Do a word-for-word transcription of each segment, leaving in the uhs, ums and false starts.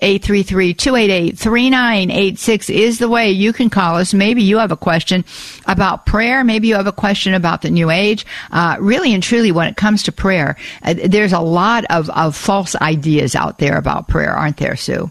eight three three, two eight eight, three nine eight six is the way you can call us. Maybe you have a question about prayer. Maybe you have a question about the New Age. Uh, really and truly, when it comes to prayer, uh, there's a lot of, of false ideas out there about prayer, aren't there, Sue?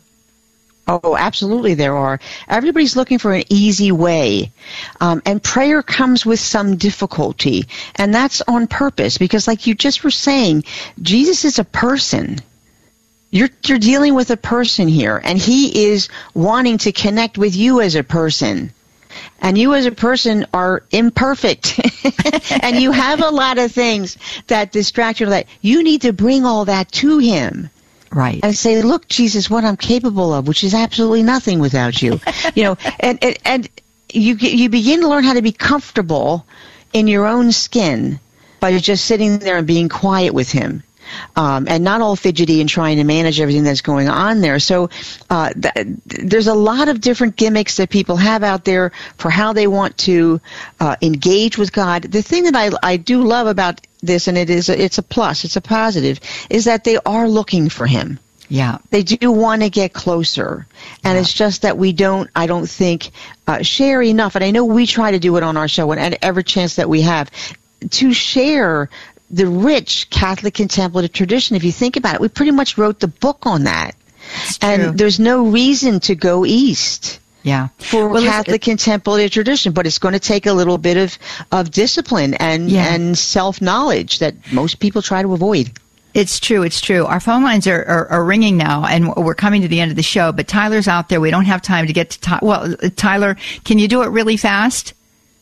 Oh, absolutely there are. Everybody's looking for an easy way. Um, and prayer comes with some difficulty. And that's on purpose because like you just were saying, Jesus is a person. You're, you're dealing with a person here. And he is wanting to connect with you as a person. And you as a person are imperfect. And you have a lot of things that distract you. That you need to bring all that to him. Right. And say, look, Jesus, what I'm capable of, which is absolutely nothing without you. You know, and, and, and you, you begin to learn how to be comfortable in your own skin by just sitting there and being quiet with him. Um, and not all fidgety and trying to manage everything that's going on there. So uh, th- there's a lot of different gimmicks that people have out there for how they want to uh, engage with God. The thing that I, I do love about this, and it is a, it's a plus, it's a positive, is that they are looking for him. Yeah. They do want to get closer. And yeah. It's just that we don't, I don't think, uh, share enough. And I know we try to do it on our show and at every chance that we have to share the rich Catholic contemplative tradition. If you think about it, we pretty much wrote the book on that. And there's no reason to go east. Yeah. For well, Catholic contemplative tradition, but it's going to take a little bit of, of discipline and, yeah. and self-knowledge that most people try to avoid. It's true. It's true. Our phone lines are, are, are ringing now, and we're coming to the end of the show, but Tyler's out there. We don't have time to get to Ty- Well, Tyler, can you do it really fast?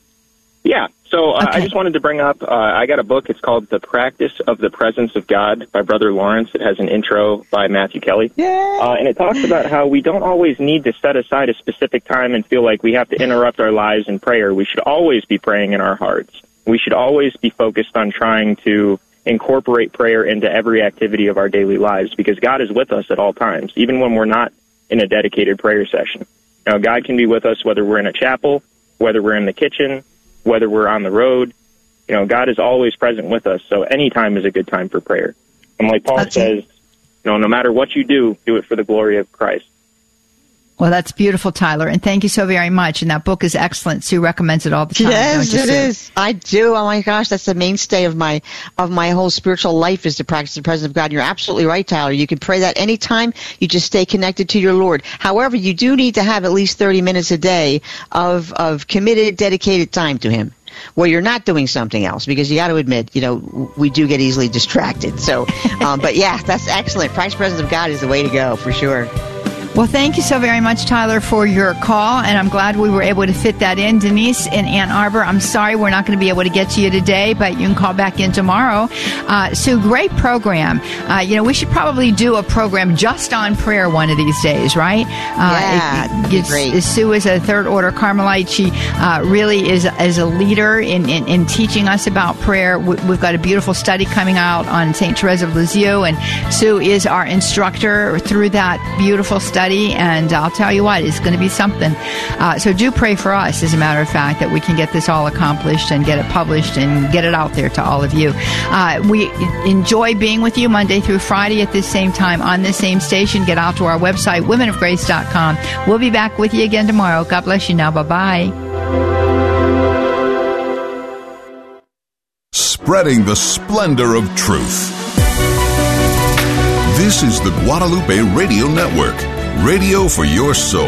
Yeah. So uh, okay. I just wanted to bring up, uh, I got a book. It's called The Practice of the Presence of God by Brother Lawrence. It has an intro by Matthew Kelly. Yeah. Uh, and it talks about how we don't always need to set aside a specific time and feel like we have to interrupt our lives in prayer. We should always be praying in our hearts. We should always be focused on trying to incorporate prayer into every activity of our daily lives because God is with us at all times, even when we're not in a dedicated prayer session. Now, God can be with us whether we're in a chapel, whether we're in the kitchen, whether we're on the road. You know, God is always present with us, so any time is a good time for prayer. And like Paul That's says, you know, no matter what you do, do it for the glory of Christ. Well, that's beautiful, Tyler, and thank you so very much. And that book is excellent. Sue recommends it all the time. Yes, don't you, it Sue? is. I do. Oh my gosh, that's the mainstay of my of my whole spiritual life is to practice the presence of God. You're absolutely right, Tyler. You can pray that anytime. You just stay connected to your Lord. However, you do need to have at least thirty minutes a day of of committed, dedicated time to Him, where you're not doing something else, because you got to admit, you know, we do get easily distracted. So, um, but yeah, that's excellent. Practice the presence of God is the way to go for sure. Well, thank you so very much, Tyler, for your call, and I'm glad we were able to fit that in. Denise in Ann Arbor, I'm sorry we're not going to be able to get to you today, but you can call back in tomorrow. Uh, Sue, great program. Uh, you know, we should probably do a program just on prayer one of these days, right? Uh, yeah, it, it, great. Sue is a third-order Carmelite. She uh, really is, is a leader in, in, in teaching us about prayer. We, we've got a beautiful study coming out on Saint Therese of Lisieux, and Sue is our instructor through that beautiful study. And I'll tell you what, it's going to be something. Uh, so do pray for us, as a matter of fact, that we can get this all accomplished and get it published and get it out there to all of you. Uh, we enjoy being with you Monday through Friday at this same time on this same station. Get out to our website, women of grace dot com. We'll be back with you again tomorrow. God bless you now. Bye-bye. Spreading the splendor of truth. This is the Guadalupe Radio Network. Radio for your soul.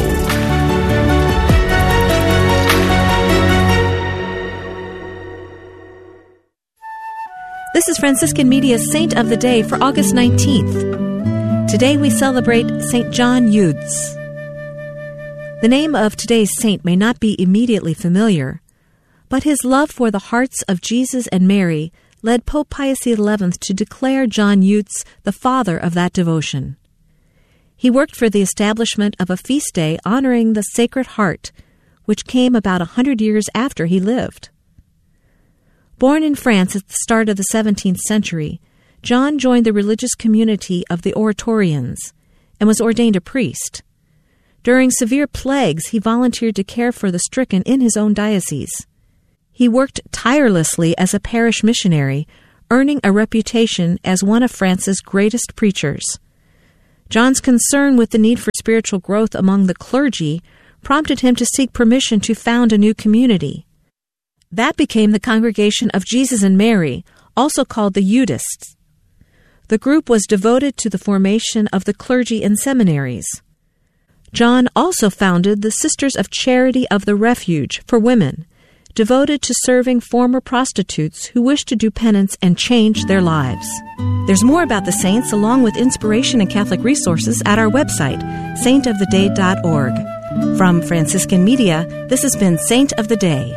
This is Franciscan Media's Saint of the Day for August nineteenth. Today we celebrate Saint John Eudes. The name of today's saint may not be immediately familiar, but his love for the hearts of Jesus and Mary led Pope Pius the eleventh to declare John Eudes the father of that devotion. He worked for the establishment of a feast day honoring the Sacred Heart, which came about a hundred years after he lived. Born in France at the start of the seventeenth century, John joined the religious community of the Oratorians and was ordained a priest. During severe plagues, he volunteered to care for the stricken in his own diocese. He worked tirelessly as a parish missionary, earning a reputation as one of France's greatest preachers. John's concern with the need for spiritual growth among the clergy prompted him to seek permission to found a new community. That became the Congregation of Jesus and Mary, also called the Youdists. The group was devoted to the formation of the clergy in seminaries. John also founded the Sisters of Charity of the Refuge for women, devoted to serving former prostitutes who wish to do penance and change their lives. There's more about the saints along with inspiration and Catholic resources at our website, saint of the day dot org. From Franciscan Media, this has been Saint of the Day.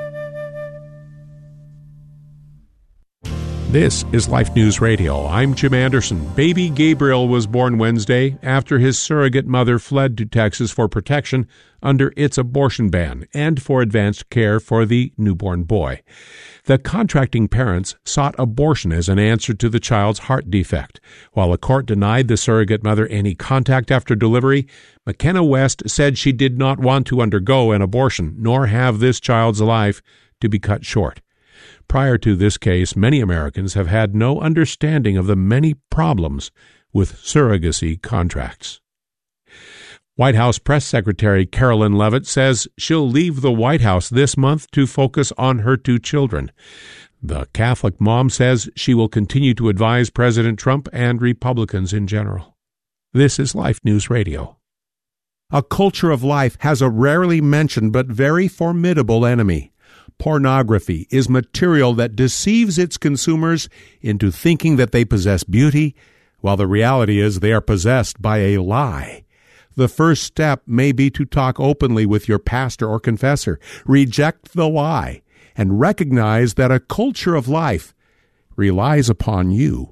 This is Life News Radio. I'm Jim Anderson. Baby Gabriel was born Wednesday after his surrogate mother fled to Texas for protection under its abortion ban and for advanced care for the newborn boy. The contracting parents sought abortion as an answer to the child's heart defect. While the court denied the surrogate mother any contact after delivery, McKenna West said she did not want to undergo an abortion nor have this child's life to be cut short. Prior to this case, many Americans have had no understanding of the many problems with surrogacy contracts. White House Press Secretary Carolyn Leavitt says she'll leave the White House this month to focus on her two children. The Catholic mom says she will continue to advise President Trump and Republicans in general. This is Life News Radio. A culture of life has a rarely mentioned but very formidable enemy. Pornography is material that deceives its consumers into thinking that they possess beauty, while the reality is they are possessed by a lie. The first step may be to talk openly with your pastor or confessor, reject the lie, and recognize that a culture of life relies upon you.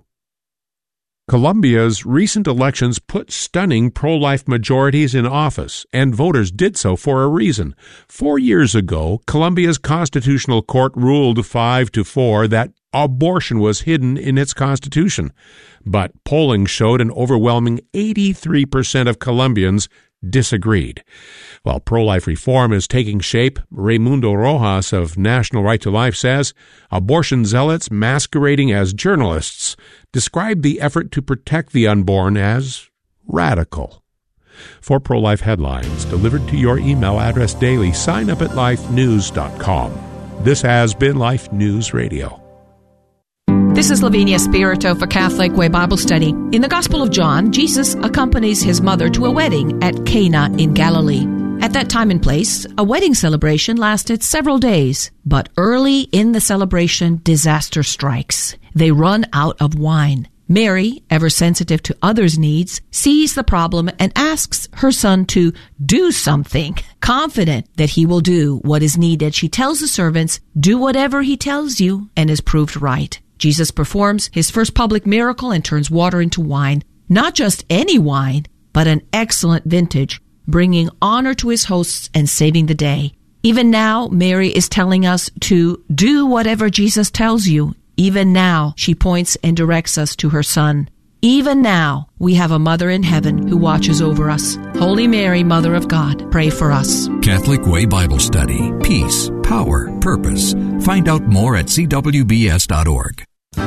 Colombia's recent elections put stunning pro-life majorities in office, and voters did so for a reason. Four years ago, Colombia's constitutional court ruled five to four that abortion was hidden in its constitution. But polling showed an overwhelming eighty-three percent of Colombians disagreed. While pro-life reform is taking shape, Raimundo Rojas of National Right to Life says abortion zealots masquerading as journalists describe the effort to protect the unborn as radical. For pro-life headlines delivered to your email address daily, sign up at life news dot com. This has been Life News Radio. This is Lavinia Spirito for Catholic Way Bible Study. In the Gospel of John, Jesus accompanies his mother to a wedding at Cana in Galilee. At that time and place, a wedding celebration lasted several days, but early in the celebration, disaster strikes. They run out of wine. Mary, ever sensitive to others' needs, sees the problem and asks her son to do something. Confident that he will do what is needed, she tells the servants, "Do whatever he tells you," and is proved right. Jesus performs his first public miracle and turns water into wine. Not just any wine, but an excellent vintage, bringing honor to his hosts and saving the day. Even now, Mary is telling us to do whatever Jesus tells you. Even now, she points and directs us to her Son. Even now, we have a Mother in heaven who watches over us. Holy Mary, Mother of God, pray for us. Catholic Way Bible Study. Peace, power, purpose. Find out more at c w b s dot org.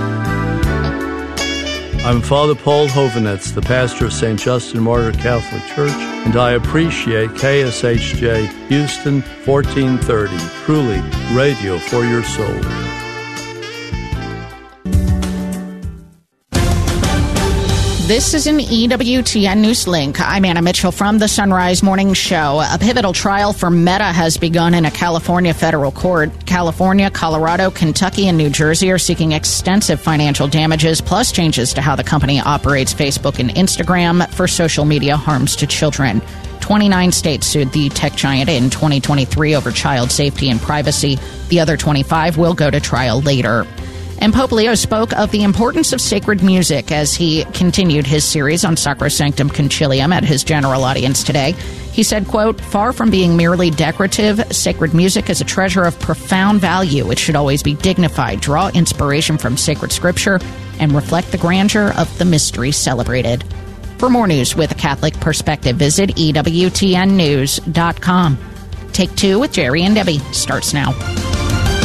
I'm Father Paul Hovenetz, the pastor of Saint Justin Martyr Catholic Church, and I appreciate K S H J Houston fourteen thirty, truly radio for your soul. This is an E W T N News Link. I'm Anna Mitchell from the Sunrise Morning Show. A pivotal trial for Meta has begun in a California federal court. California, Colorado, Kentucky, and New Jersey are seeking extensive financial damages, plus changes to how the company operates Facebook and Instagram for social media harms to children. twenty-nine states sued the tech giant in twenty twenty-three over child safety and privacy. The other twenty-five will go to trial later. And Pope Leo spoke of the importance of sacred music as he continued his series on Sacrosanctum Concilium at his general audience today. He said, quote, "Far from being merely decorative, sacred music is a treasure of profound value. It should always be dignified, draw inspiration from sacred scripture, and reflect the grandeur of the mystery celebrated." For more news with a Catholic perspective, visit E W T N news dot com. Take Two with Jerry and Debbie starts now.